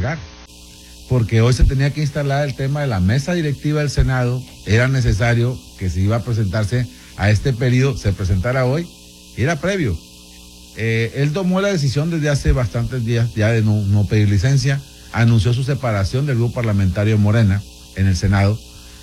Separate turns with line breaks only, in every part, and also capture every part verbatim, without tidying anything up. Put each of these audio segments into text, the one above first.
postergar, porque hoy se tenía que instalar el tema de la mesa directiva del Senado. Era necesario que se iba a presentarse a este periodo, se presentara hoy, y era previo. Eh, él tomó la decisión desde hace bastantes días ya de no, no pedir licencia, anunció su separación del grupo parlamentario Morena en el Senado,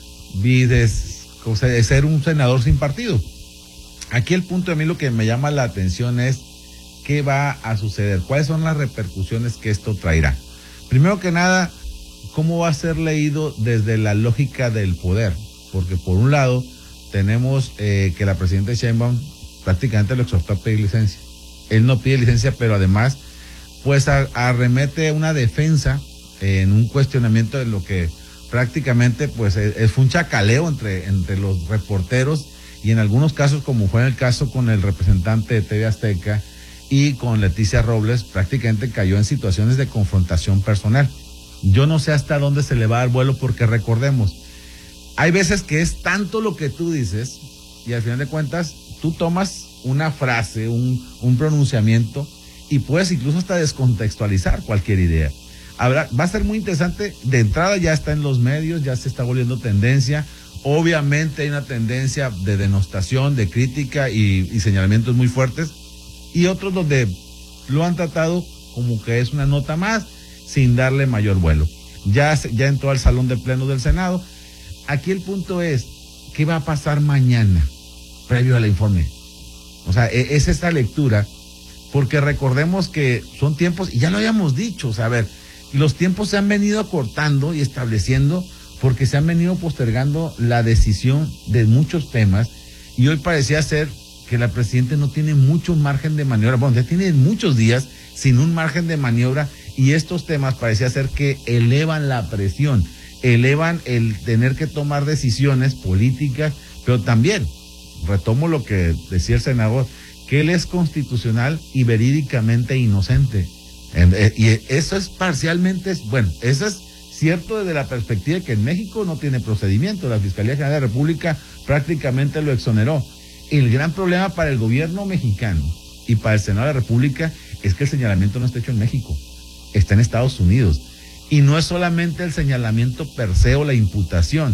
y de, de ser un senador sin partido. Aquí el punto de mí lo que me llama la atención es qué va a suceder, cuáles son las repercusiones que esto traerá. Primero que nada, cómo va a ser leído desde la lógica del poder, porque por un lado tenemos eh, que la presidenta Sheinbaum prácticamente lo exhortó a pedir licencia. Él no pide licencia, pero además pues a, arremete una defensa eh, en un cuestionamiento de lo que prácticamente pues es, es un chacaleo entre, entre los reporteros, y en algunos casos, como fue en el caso con el representante de T V Azteca y con Leticia Robles, prácticamente cayó en situaciones de confrontación personal. Yo no sé hasta dónde se le va a dar vuelo, porque recordemos, hay veces que es tanto lo que tú dices y al final de cuentas tú tomas una frase, un, un pronunciamiento, y puedes incluso hasta descontextualizar cualquier idea. Habrá, va a ser muy interesante. De entrada ya está en los medios, ya se está volviendo tendencia. Obviamente hay una tendencia de denostación, de crítica y, y señalamientos muy fuertes, y otros donde lo han tratado como que es una nota más, sin darle mayor vuelo. Ya, ya entró al salón de plenos del Senado. Aquí el punto es, ¿qué va a pasar mañana, previo al informe? O sea, es esta lectura, porque recordemos que son tiempos, y ya lo habíamos dicho, o sea, a ver, los tiempos se han venido acortando y estableciendo porque se han venido postergando la decisión de muchos temas, y hoy parecía ser que la presidenta no tiene mucho margen de maniobra. Bueno, ya tiene muchos días sin un margen de maniobra, y estos temas parecía ser que elevan la presión, elevan el tener que tomar decisiones políticas, pero también, retomo lo que decía el senador, que él es constitucional y verídicamente inocente. Y eso es parcialmente, bueno, eso es cierto desde la perspectiva de que en México no tiene procedimiento, la Fiscalía General de la República prácticamente lo exoneró. El gran problema para el gobierno mexicano y para el Senado de la República es que el señalamiento no está hecho en México, está en Estados Unidos. Y no es solamente el señalamiento per se o la imputación,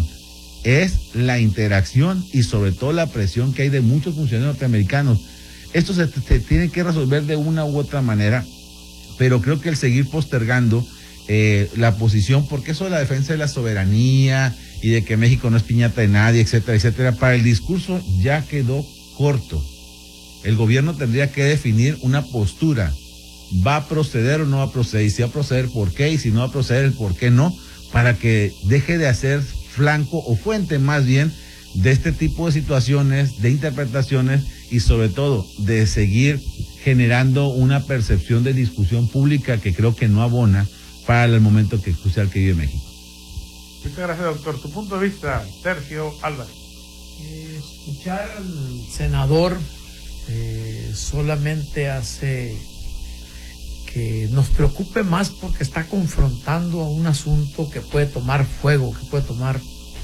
es la interacción y sobre todo la presión que hay de muchos funcionarios norteamericanos. Esto se, se tiene que resolver de una u otra manera, pero creo que el seguir postergando eh, la posición, porque eso de la defensa de la soberanía y de que México no es piñata de nadie, etcétera, etcétera, para el discurso ya quedó corto. El gobierno tendría que definir una postura. ¿Va a proceder o no va a proceder? Y si va a proceder, ¿por qué? Y si no va a proceder, el por qué no, para que deje de hacer flanco o fuente más bien de este tipo de situaciones, de interpretaciones, y sobre todo de seguir generando una percepción de discusión pública que creo que no abona para el momento que crucial que vive México.
Muchas gracias, doctor. Tu punto de vista, Sergio Álvarez.
Eh, escuchar al senador eh, solamente hace que nos preocupe más, porque está confrontando a un asunto que puede tomar fuego, que puede tomar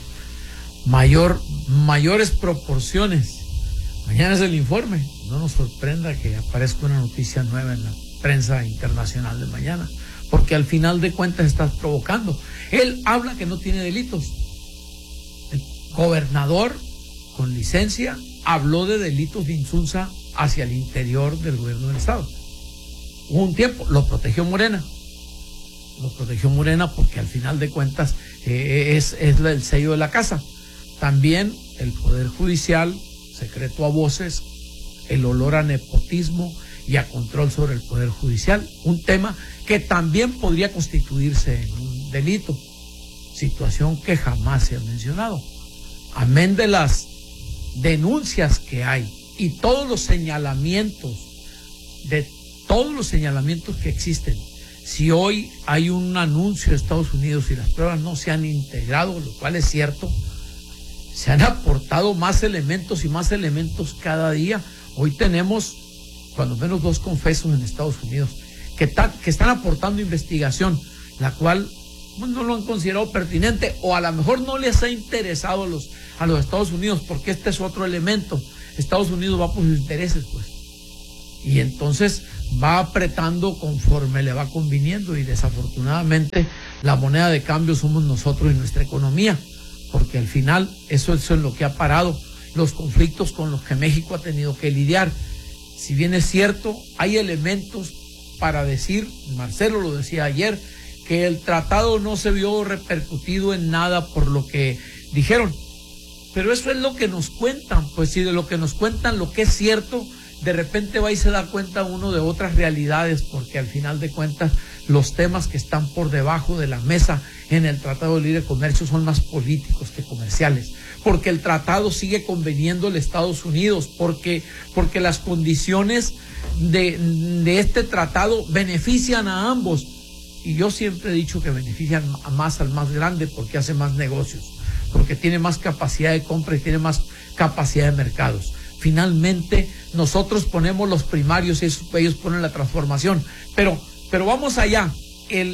mayor, mayores proporciones. Mañana es el informe, no nos sorprenda que aparezca una noticia nueva en la prensa internacional de mañana, porque al final de cuentas estás provocando. Él habla que no tiene delitos. El gobernador con licencia habló de delitos de insulsa hacia el interior del gobierno del estado. Hubo un tiempo, lo protegió Morena, lo protegió Morena porque al final de cuentas eh, es, es el sello de la casa. También el Poder Judicial, secreto a voces, el olor a nepotismo y a control sobre el Poder Judicial, un tema que también podría constituirse en un delito, situación que jamás se ha mencionado. Amén de las denuncias que hay y todos los señalamientos, de todos los señalamientos que existen, si hoy hay un anuncio de Estados Unidos y las pruebas no se han integrado, lo cual es cierto, se han aportado más elementos y más elementos cada día. Hoy tenemos cuando menos dos confesos en Estados Unidos que, ta, que están aportando investigación, la cual pues, no lo han considerado pertinente, o a lo mejor no les ha interesado a los, a los Estados Unidos, porque este es otro elemento. Estados Unidos va por sus intereses, pues. Y entonces va apretando conforme le va conviniendo, y desafortunadamente la moneda de cambio somos nosotros y nuestra economía, porque al final eso es lo que ha parado los conflictos con los que México ha tenido que lidiar. Si bien es cierto, hay elementos para decir, Marcelo lo decía ayer, que el tratado no se vio repercutido en nada por lo que dijeron, pero eso es lo que nos cuentan. Pues si de lo que nos cuentan lo que es cierto, de repente va y se da cuenta uno de otras realidades, porque al final de cuentas los temas que están por debajo de la mesa en el Tratado de Libre Comercio son más políticos que comerciales, porque el tratado sigue conveniendo a Estados Unidos, porque, porque las condiciones de, de este tratado benefician a ambos, y yo siempre he dicho que benefician más al más grande porque hace más negocios, porque tiene más capacidad de compra y tiene más capacidad de mercados. Finalmente nosotros ponemos los primarios y ellos ponen la transformación, pero, pero vamos allá. El,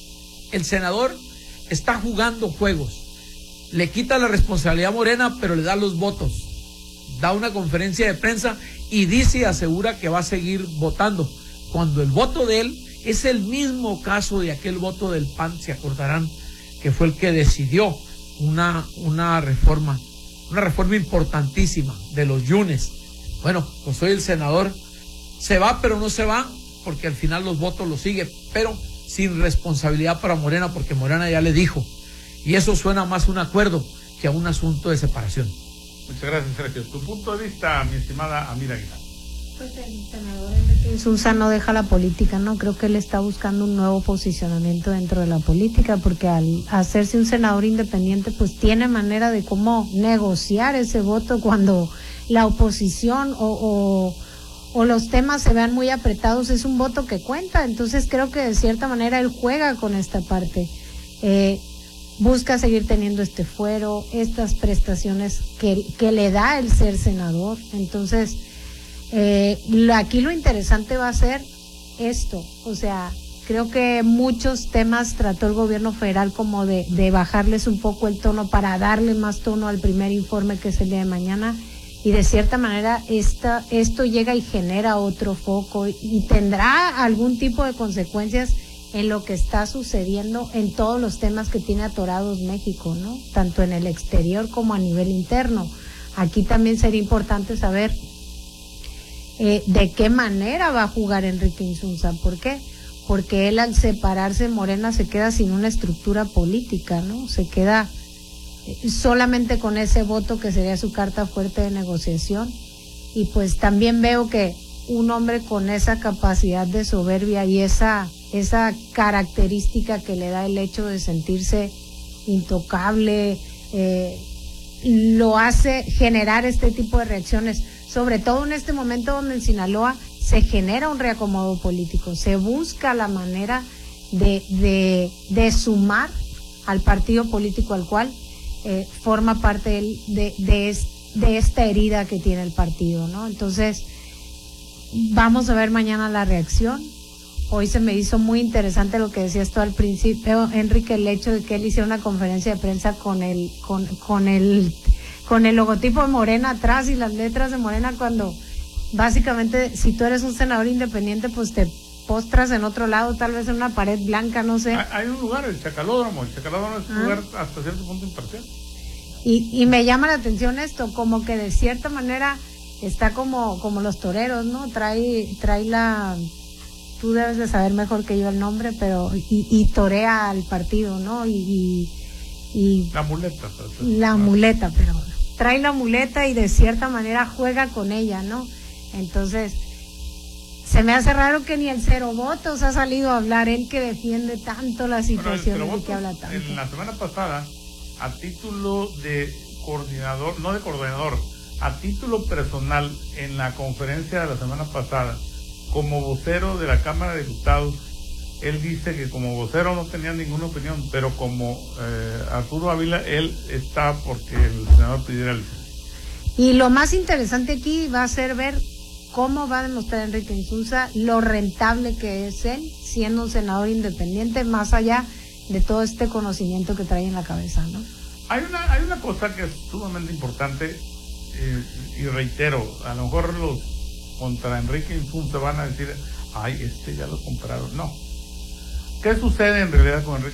el senador está jugando juegos, le quita la responsabilidad a Morena, pero le da los votos, da una conferencia de prensa y dice y asegura que va a seguir votando, cuando el voto de él es el mismo caso de aquel voto del P A N, se acordarán, que fue el que decidió una, una reforma, una reforma importantísima de los yunes. Bueno, pues hoy el senador se va, pero no se va, porque al final los votos los sigue, pero sin responsabilidad para Morena, porque Morena ya le dijo, y eso suena más a un acuerdo que a un asunto de separación.
Muchas gracias, Sergio. Tu punto de vista, mi estimada Amira Aguilar.
Pues el senador Enrique Insulza no deja la política, ¿no? Creo que él está buscando un nuevo posicionamiento dentro de la política, porque al hacerse un senador independiente, pues tiene manera de cómo negociar ese voto cuando la oposición o, o, o los temas se vean muy apretados. Es un voto que cuenta, entonces creo que de cierta manera él juega con esta parte. Eh, busca seguir teniendo este fuero, estas prestaciones que, que le da el ser senador. Entonces, eh, aquí lo interesante va a ser esto, o sea, creo que muchos temas trató el gobierno federal como de, de bajarles un poco el tono para darle más tono al primer informe, que es el día de mañana, y de cierta manera esta, esto llega y genera otro foco y tendrá algún tipo de consecuencias en lo que está sucediendo en todos los temas que tiene atorados México, ¿no? Tanto en el exterior como a nivel interno. Aquí también sería importante saber eh, de qué manera va a jugar Enrique Insulza. ¿Por qué? Porque él, al separarse, Morena se queda sin una estructura política, ¿no? Se queda eh, solamente con ese voto que sería su carta fuerte de negociación. Y pues también veo que un hombre con esa capacidad de soberbia y esa esa característica que le da el hecho de sentirse intocable, eh, lo hace generar este tipo de reacciones, sobre todo en este momento donde en Sinaloa se genera un reacomodo político, se busca la manera de, de, de sumar al partido político al cual eh, forma parte de, de, de, es, de esta herida que tiene el partido, ¿no? Entonces, vamos a ver mañana la reacción. Hoy se me hizo muy interesante lo que decías tú al principio, Enrique, el hecho de que él hiciera una conferencia de prensa con el, con, con el, con el logotipo de Morena atrás y las letras de Morena, cuando básicamente si tú eres un senador independiente, pues te postras en otro lado, tal vez en una pared blanca, no sé.
Hay un lugar, el Chacalódromo, el Chacalódromo es un ah. lugar hasta cierto punto imparcial.
Y, y me llama la atención esto, como que de cierta manera está como, como los toreros, ¿no? Trae, trae la... Tú debes de saber mejor que yo el nombre, pero y, y torea al partido, ¿no? Y, y, y
la muleta.
La no. muleta, pero trae la muleta y de cierta manera juega con ella, ¿no? Entonces, se me hace raro que ni el cero votos ha salido a hablar, él que defiende tanto la situación y que habla tanto.
En la semana pasada, a título de coordinador, no de coordinador, a título personal, en la conferencia de la semana pasada, como vocero de la Cámara de Diputados, él dice que como vocero no tenía ninguna opinión, pero como eh, Arturo Ávila, él está porque el senador pidiera licencia.
Y lo más interesante aquí va a ser ver cómo va a demostrar Enrique Insulza lo rentable que es él, siendo un senador independiente, más allá de todo este conocimiento que trae en la cabeza, ¿no?
Hay una, hay una cosa que es sumamente importante, eh, y reitero, a lo mejor los contra Enrique Insulza van a decir, ay, este ya lo compraron. No. ¿Qué sucede en realidad con Enrique